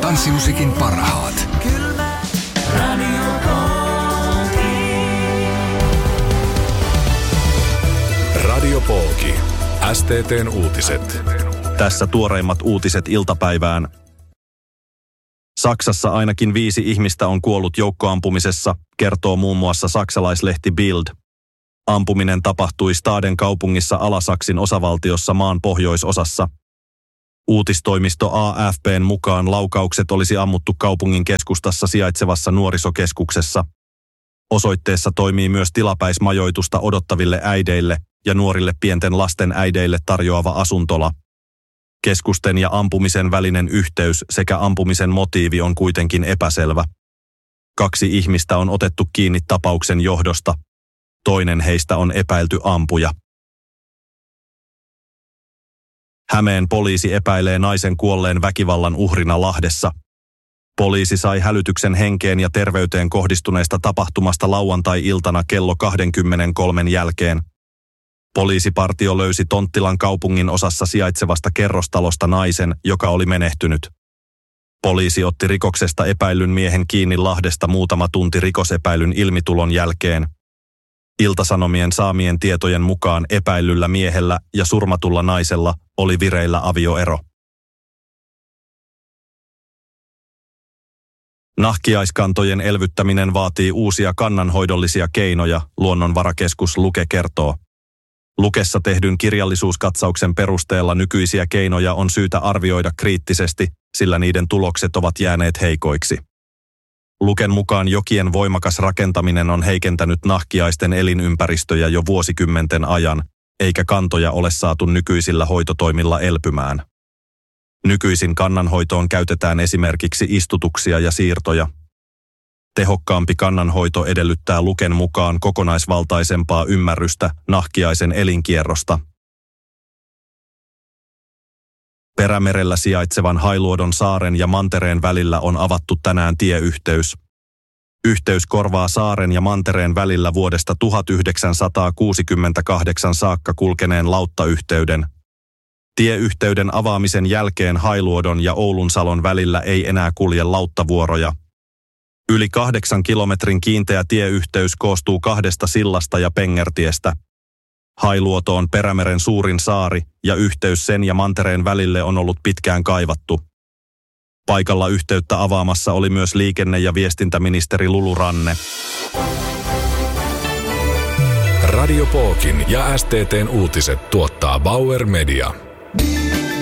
tanssimusiikin parhaat. Radio Polki. STT:n uutiset. Tässä tuoreimmat uutiset iltapäivään. Saksassa ainakin 5 ihmistä on kuollut joukkoampumisessa, kertoo muun muassa saksalaislehti Bild. Ampuminen tapahtui Staden kaupungissa Alasaksin osavaltiossa maan pohjoisosassa. Uutistoimisto AFP:n mukaan laukaukset olisi ammuttu kaupungin keskustassa sijaitsevassa nuorisokeskuksessa. Osoitteessa toimii myös tilapäismajoitusta odottaville äideille ja nuorille pienten lasten äideille tarjoava asuntola. Keskusten ja ampumisen välinen yhteys sekä ampumisen motiivi on kuitenkin epäselvä. 2 ihmistä on otettu kiinni tapauksen johdosta. Toinen heistä on epäilty ampuja. Hämeen poliisi epäilee naisen kuolleen väkivallan uhrina Lahdessa. Poliisi sai hälytyksen henkeen ja terveyteen kohdistuneesta tapahtumasta lauantai-iltana kello 23 jälkeen. Poliisipartio löysi Tonttilan kaupungin osassa sijaitsevasta kerrostalosta naisen, joka oli menehtynyt. Poliisi otti rikoksesta epäillyn miehen kiinni Lahdesta muutama tunti rikosepäilyn ilmitulon jälkeen. Ilta-Sanomien saamien tietojen mukaan epäillyllä miehellä ja surmatulla naisella oli vireillä avioero. Nahkiaiskantojen elvyttäminen vaatii uusia kannanhoidollisia keinoja, Luonnonvarakeskus Luke kertoo. Lukessa tehdyn kirjallisuuskatsauksen perusteella nykyisiä keinoja on syytä arvioida kriittisesti, sillä niiden tulokset ovat jääneet heikoiksi. Luken mukaan jokien voimakas rakentaminen on heikentänyt nahkiaisten elinympäristöjä jo vuosikymmenten ajan, eikä kantoja ole saatu nykyisillä hoitotoimilla elpymään. Nykyisin kannanhoitoon käytetään esimerkiksi istutuksia ja siirtoja. Tehokkaampi kannanhoito edellyttää Luken mukaan kokonaisvaltaisempaa ymmärrystä nahkiaisen elinkierrosta. Perämerellä sijaitsevan Hailuodon saaren ja mantereen välillä on avattu tänään tieyhteys. Yhteys korvaa saaren ja mantereen välillä vuodesta 1968 saakka kulkeneen lauttayhteyden. Tieyhteyden avaamisen jälkeen Hailuodon ja Oulunsalon välillä ei enää kulje lauttavuoroja. Yli 8 kilometrin kiinteä tieyhteys koostuu 2 sillasta ja pengertiestä. Hailuoto on Perämeren suurin saari ja yhteys sen ja mantereen välille on ollut pitkään kaivattu. Paikalla yhteyttä avaamassa oli myös liikenne- ja viestintäministeri Lulu Ranne. Radio Polkin ja STT:n uutiset tuottaa Bauer Media.